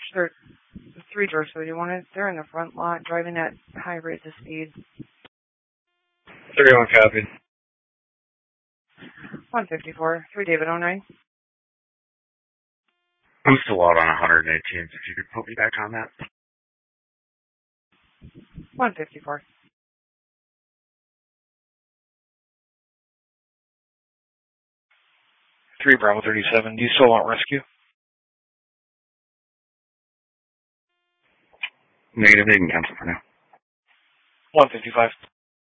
They're 3-door, so you want it? They're in the front lot driving at high rates of speed. 31 copy. 154, 3 David 09. I'm still out on 118, so if you could put me back on that. 154. 3 Bravo 37, do you still want rescue? Negative, they can cancel for now. 155.